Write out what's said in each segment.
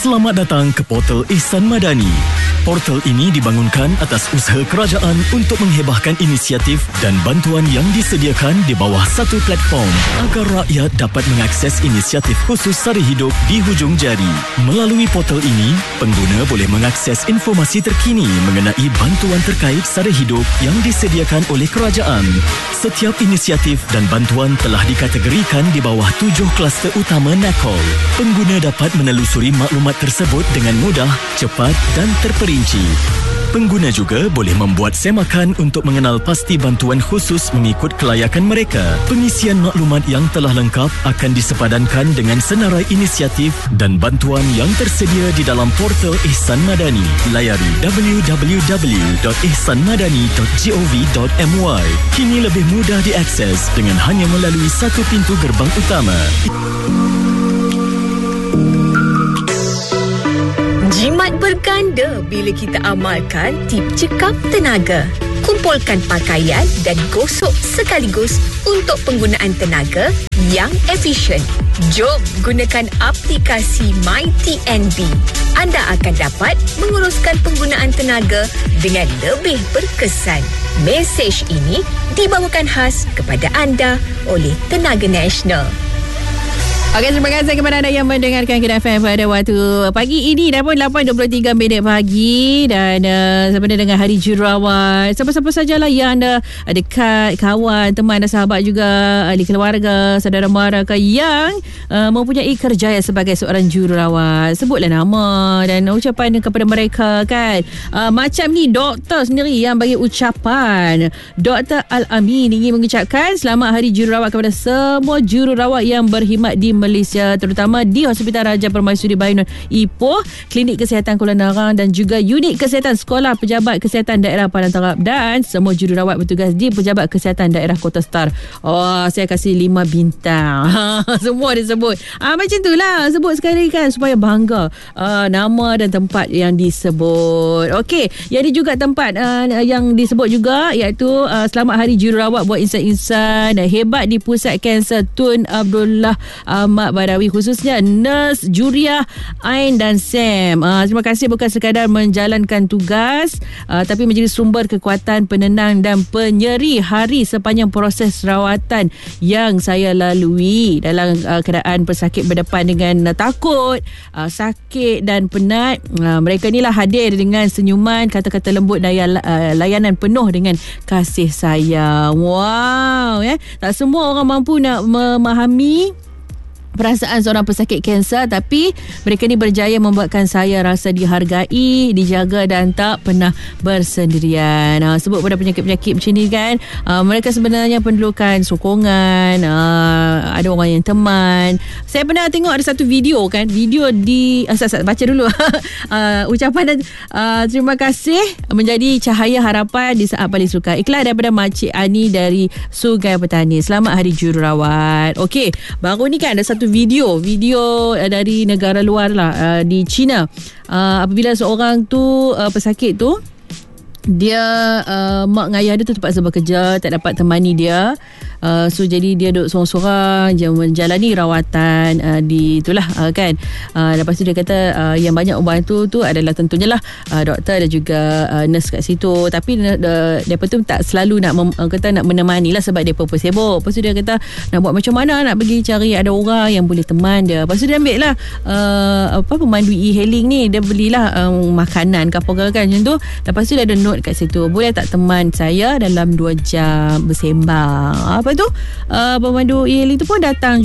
Selamat datang ke portal Ihsan Madani. Portal ini dibangunkan atas usaha kerajaan untuk menghebahkan inisiatif dan bantuan yang disediakan di bawah satu platform agar rakyat dapat mengakses inisiatif khusus sara hidup di hujung jari. Melalui portal ini, pengguna boleh mengakses informasi terkini mengenai bantuan terkait sara hidup yang disediakan oleh kerajaan. Setiap inisiatif dan bantuan telah dikategorikan di bawah 7 kluster utama NACOL. Pengguna dapat menelusuri maklumat tersebut dengan mudah, cepat dan terperinci. Pengguna juga boleh membuat semakan untuk mengenal pasti bantuan khusus mengikut kelayakan mereka. Pengisian maklumat yang telah lengkap akan disepadankan dengan senarai inisiatif dan bantuan yang tersedia di dalam portal Ihsan Madani. Layari www.ihsanmadani.gov.my. Kini lebih mudah diakses dengan hanya melalui satu pintu gerbang utama. Jimat berganda bila kita amalkan tip cekap tenaga. Kumpulkan pakaian dan gosok sekaligus untuk penggunaan tenaga yang efisien. Jom gunakan aplikasi MyTNB. Anda akan dapat menguruskan penggunaan tenaga dengan lebih berkesan. Mesej ini dibawakan khas kepada anda oleh Tenaga Nasional. Okey, terima kasih kepada anda yang mendengarkan Kedah FM pada waktu pagi ini. Dah pun 8.23 minit pagi dan sebenarnya dengan Hari Jururawat. Siapa-siapa sajalah yang anda dekat, kawan, teman dan sahabat juga, ahli keluarga, saudara mara yang mempunyai kerjaya sebagai seorang jururawat. Sebutlah nama dan ucapan kepada mereka kan. Macam ni doktor sendiri yang bagi ucapan. Dr. Al-Amin ingin mengucapkan selamat Hari Jururawat kepada semua jururawat yang berkhidmat di Malaysia, terutama di Hospital Raja Permaisuri Bayu Ipoh, Klinik Kesihatan Kuala Narang dan juga Unit Kesihatan Sekolah Pejabat Kesihatan Daerah Padang Tarap dan semua jururawat bertugas di Pejabat Kesihatan Daerah Kota Star. Oh, saya kasih 5 bintang. Semua disebut. Macam itulah, sebut sekali kan supaya bangga nama dan tempat yang disebut. Okey, yang ini juga tempat yang disebut juga iaitu selamat Hari Jururawat buat insan-insan hebat di Pusat Kanser Tun Abdullah Ahmad Badawi, khususnya Nurse Juriah, Ain dan Sam. Terima kasih bukan sekadar menjalankan tugas tapi menjadi sumber kekuatan, penenang dan penyeri hari sepanjang proses rawatan yang saya lalui dalam keadaan pesakit berdepan dengan takut, sakit dan penat. Mereka inilah hadir dengan senyuman, kata-kata lembut dan layanan penuh dengan kasih sayang. Wow, tak semua orang mampu nak memahami perasaan seorang pesakit kanser, tapi mereka ni berjaya membuatkan saya rasa dihargai, dijaga dan tak pernah bersendirian. Sebut pada penyakit-penyakit macam ni kan, mereka sebenarnya perlukan sokongan, ada orang yang teman. Saya pernah tengok ada satu video kan, video di baca dulu ucapan dan terima kasih menjadi cahaya harapan di saat paling sukar. Iklan daripada Makcik Ani dari Sungai Petani. Selamat Hari Jururawat. Okey, baru ni kan ada satu video dari negara luar lah, di China, apabila seorang tu pesakit tu, dia mak dengan ayah dia tu terpaksa bekerja, tak dapat temani dia. So jadi dia duduk sorang-sorang je menjalani rawatan di itulah kan. Lepas tu dia kata yang banyak membantu tu adalah tentunya lah doktor dan juga nurse kat situ. Tapi dia tu tak selalu nak nak menemani lah sebab dia pun sibuk. Lepas tu dia kata nak buat macam mana, nak pergi cari ada orang yang boleh teman dia. Lepas tu dia ambil lah pemandu e-hailing ni, dia belilah makanan ke apa kan macam tu. Lepas tu dia ada note kat situ, boleh tak teman saya dalam 2 jam bersembang. Apa tu pemandu e-hailing tu pun datang.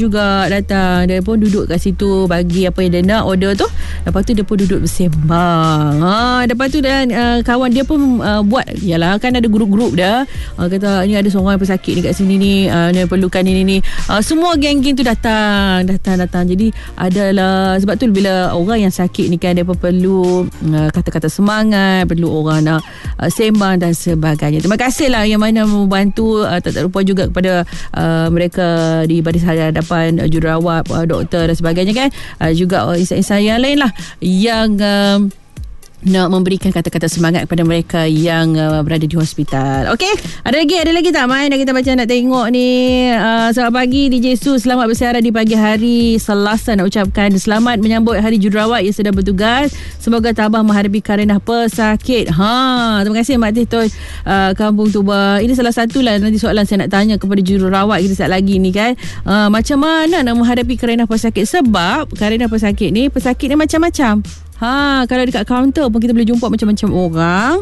Dia pun duduk kat situ, bagi apa yang dia nak order tu. Lepas tu dia pun duduk bersembang. Lepas tu dan kawan dia pun buat, yalah kan ada grup-grup dah, kata ni ada seorang pesakit dekat sini ni, dia perlukan ni. Semua geng-geng tu datang. Jadi adalah sebab tu bila orang yang sakit ni kan, dia pun perlu kata-kata semangat, perlu orang nak sembang dan sebagainya. Terima kasihlah yang mana membantu, tak lupa juga kepada mereka di baris hadapan jururawat, doktor dan sebagainya kan, juga insan-insan yang lain lah yang nak memberikan kata-kata semangat kepada mereka yang berada di hospital. Okey, ada lagi tak Mai? Dan kita baca nak tengok ni. Selamat pagi DJ Su, selamat bersiaran di pagi hari Selasa. Nak ucapkan selamat menyambut Hari Jururawat yang sedang bertugas. Semoga tabah menghadapi karenah pesakit. Terima kasih Mak Teh Toy Kampung Tuba. Ini salah satulah nanti soalan saya nak tanya kepada jururawat kita saat lagi ni kan. Macam mana nak menghadapi karenah pesakit? Sebab karenah pesakit ni macam-macam. Kalau dekat kaunter pun kita boleh jumpa macam-macam orang.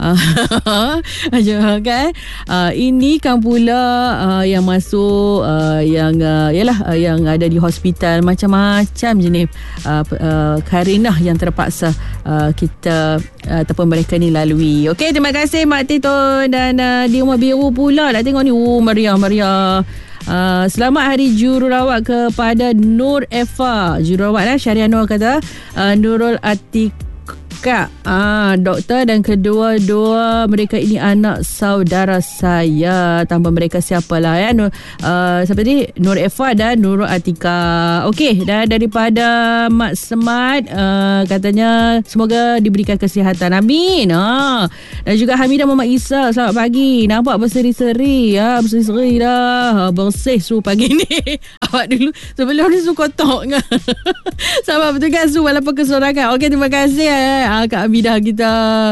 Kan? Ini kan pula yang masuk yang ada di hospital, macam-macam jenis karenah yang terpaksa kita ataupun mereka ni lalui. Okey, terima kasih Mak Tito. Dan di Rumah Biru pula nak tengok ni. Meriah. Selamat Hari Jururawat kepada Nur Eva. Jururawat Syariah Nur kata Nurul Atika, doktor, dan kedua-dua mereka ini anak saudara saya. Tanpa mereka siapalah ya. Siapa ni? Nur Eva dan Nurul Atika. Okey, dan daripada Mak Semat katanya semoga diberikan kesihatan. Amin. Dan juga Hamidah Muhammad Isa, selamat pagi. Nampak berseri-seri dah. Bersih Su pagi ni. Awak dulu sebelum ni Su kotak kan. Selamat bertugas Su walaupun kesorangan. Okey, terima kasih Kak Hamidah kita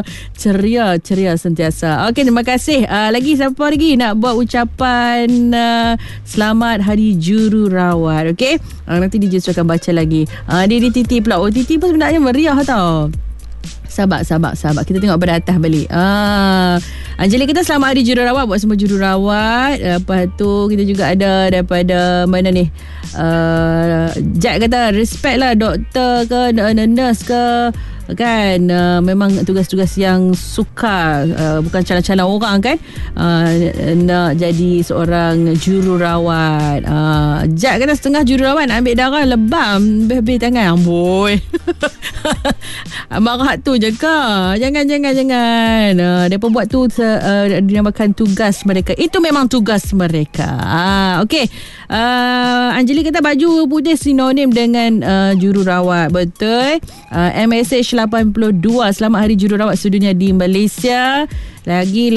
ceria sentiasa. Okey, terima kasih. Lagi siapa lagi nak buat ucapan selamat Hari Jururawat? Okey, nanti DJ Su akan baca lagi. Dia Titi pula. Titi pun sebenarnya meriah tau. Sabar. Kita tengok pada atas balik. Anjali kita selamat Hari Jururawat buat semua jururawat. Lepas tu kita juga ada daripada mana ni? Jack kata respect lah doktor ke nurse ke kan, memang tugas-tugas yang sukar, bukan calon-calon orang kan, nak jadi seorang jururawat. Jack kata setengah jururawat nak ambil darah lebam habis tangan amboi. Marah tu je ke? Jangan. Dia pun buat tu dinamakan tugas mereka. Itu memang tugas mereka. Okey. Anjali kata baju putih sinonim dengan jururawat. Betul. MSH 82, selamat Hari Jururawat sedunia di Malaysia. Lagi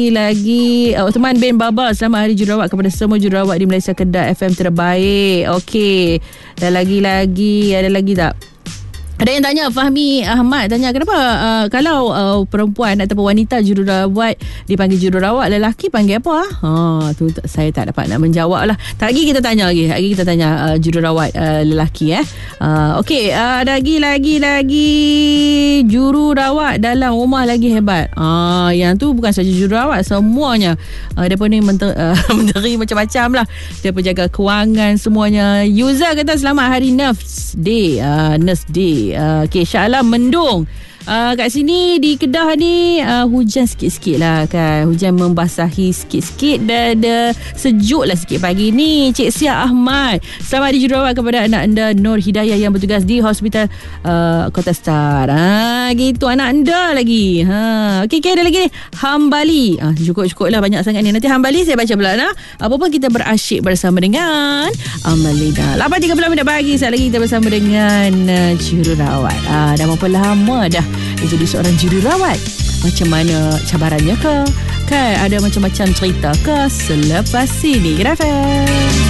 Osman bin Baba, selamat Hari Jururawat kepada semua jururawat di Malaysia. Kedah FM terbaik. Okey. Dan lagi ada lagi tak? Ada yang tanya, Fahmi Ahmad tanya kenapa kalau perempuan ataupun wanita jururawat dipanggil jururawat, lelaki panggil apa? Tu saya tak dapat nak menjawab lah. Lagi kita tanya jururawat lelaki Okey, lagi jururawat dalam rumah lagi hebat. Yang tu bukan saja jururawat, semuanya. Dia pun ni menteri macam-macam lah. Dia pun jaga kewangan semuanya. User kata selamat Hari Nurse Day. Okay, Syah Alam mendung. Kat sini di Kedah ni hujan sikit-sikit lah kan. Hujan membasahi sikit-sikit dan sejuk lah sikit pagi ni. Cik Sia Ahmad, selamat Hari Jururawat kepada anak anda Nur Hidayah yang bertugas di Hospital Kota Star. Gitu anak anda lagi. Okey, ada lagi ni Hambali. Cukup lah, banyak sangat ni. Nanti Hambali saya baca pula apa pun kita berasyik bersama dengan Amalina. 8.30 pagi. Saat lagi kita bersama dengan jururawat. Dah berapa lama dah jadi seorang jururawat? Macam mana cabarannya ke? Kan ada macam-macam cerita ke selepas ini? Kenapa?